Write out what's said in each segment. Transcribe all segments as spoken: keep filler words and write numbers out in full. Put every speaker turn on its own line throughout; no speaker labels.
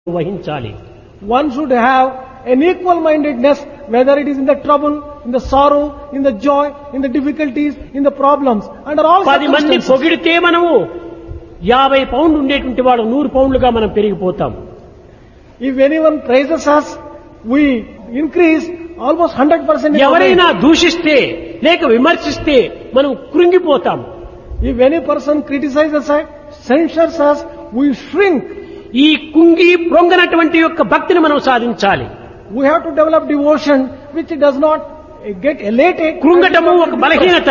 వహించాలి.
One should have an equal mindedness, whether it is in the trouble, in the sorrow, in the joy, in the difficulties, in the problems, under all
పది మంది
circumstances.
పొగిడితే మనము యాభై పౌండ్లు ఉండేటువంటి వాడు నూరు పౌండ్లుగా మనం పెరిగిపోతాం.
If anyone praises us, we increase almost one hundred percent. in our
ఎవరైనా
life.
దూషిస్తే లేక విమర్శిస్తే మనం కృంగిపోతాం.
If any person criticizes us, censures us, we shrink.
ఈ కుంగి ప్రొంగనటువంటి యొక్క భక్తిని మనం సాధించాలి.
We have to develop devotion which does not get elated.
కృంగటము ఒక బలహీనత,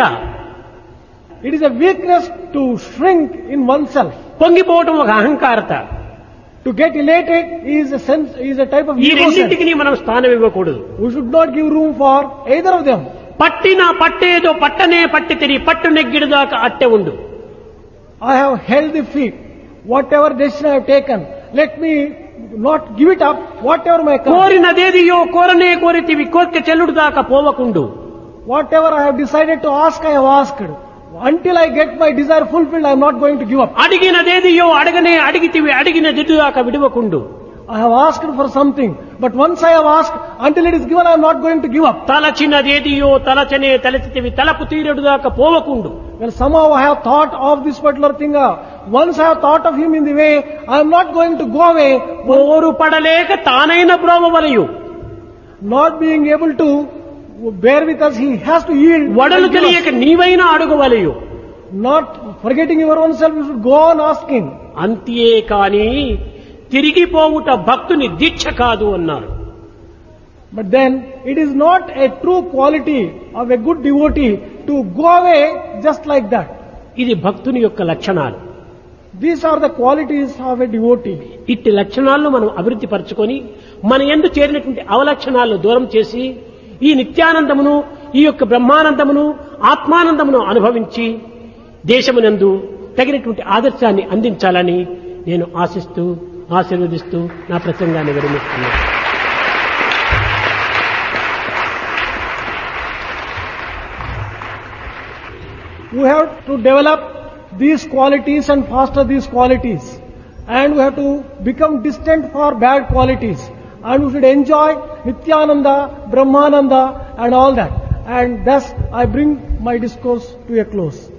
It is a weakness to shrink in oneself.
పొంగిపోవటం ఒక అహంకారత.
To get elated is a sense, is a type of
ఈ
ego sense.
రెండింటికి మనం స్థానం ఇవ్వకూడదు.
We should not give room for either of them.
పట్టిన పట్టేదో పట్టనే పట్టి తిరిగి పట్టు నెగ్గిడి దాకా అట్టె ఉండు.
I have held the feet. Whatever decision I have taken, let me not give it up, whatever my come.
కోరినదేదియో కోరనే కోరితివి కోరిక చెల్లుడు దాకా పోవకుండు.
Whatever I have decided to ask, I have asked. Until I get my desire fulfilled, I am not going to give up.
అడిగినదేదియో అడగనే అడిగితివి అడిగిన దిద్దు దాకా విడవకుండు.
I have asked for something, but once I have asked, until it is given, I am not going to give up.
తలచినదేదియో తలచనే తలచితివి తలపు తీరడు దాకా పోవకుండు.
Well, somehow I have thought of this particular thing. uh, Once I have thought of him in the way, I am not going to go away,
పోరు పడలేక తానైన బ్రోవవలయు.
not being able to bear with us. He has to yield.
వడలు
and give us.
తెలియక నీవైనా అడుగవలయు.
Not forgetting your own self, you should go on asking.
అంతే కాని తిరిగిపోవుట భక్తుని దీక్ష కాదు అన్నారు.
But then, it is not a true quality of a good devotee to go away just like that.
ఇది భక్తుని యొక్క లక్షణాలు.
These are the qualities of a devotee.
ఇట్టి లక్షణాలను మనం అభివృద్ధి పరచుకొని మన యందు చేరినటువంటి అవలక్షణాలను దూరం చేసి ఈ నిత్యానందమును ఈ యొక్క బ్రహ్మానందమును ఆత్మానందమును అనుభవించి దేశమునందు తగినటువంటి ఆదర్శాన్ని అందించాలని నేను ఆశిస్తూ ఆశీర్వదిస్తూ నా ప్రసంగాన్ని విరమిస్తున్నాను.
We have to develop these qualities and foster these qualities. And we have to become distant for bad qualities. And we should enjoy Nityananda, Brahmananda and all that. And thus I bring my discourse to a close.